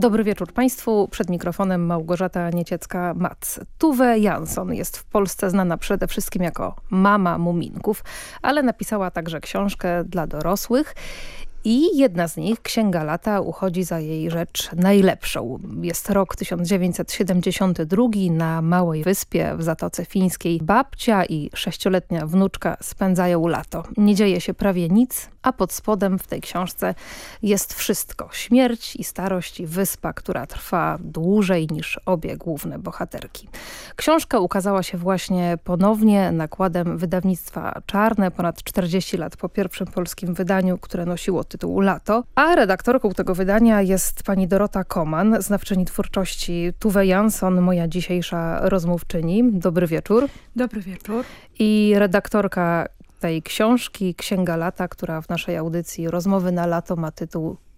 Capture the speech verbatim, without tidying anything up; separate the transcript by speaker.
Speaker 1: Dobry wieczór Państwu. Przed mikrofonem Małgorzata Nieciecka-Mac. Tove Jansson jest w Polsce znana przede wszystkim jako mama muminków, ale napisała także książkę dla dorosłych. I jedna z nich, Księga Lata, uchodzi za jej rzecz najlepszą. Jest rok tysiąc dziewięćset siedemdziesiąty drugi. Na małej wyspie w Zatoce Fińskiej babcia i sześcioletnia wnuczka spędzają lato. Nie dzieje się prawie nic, a pod spodem w tej książce jest wszystko. Śmierć i starość i wyspa, która trwa dłużej niż obie główne bohaterki. Książka ukazała się właśnie ponownie nakładem wydawnictwa Czarne, ponad czterdzieści lat po pierwszym polskim wydaniu, które nosiło tytuł Lato, a redaktorką tego wydania jest pani Dorota Koman, znawczyni twórczości Tove Jansson, moja dzisiejsza rozmówczyni. Dobry wieczór.
Speaker 2: Dobry wieczór.
Speaker 1: I redaktorka tej książki, Księga Lata, która w naszej audycji Rozmowy na lato ma tytuł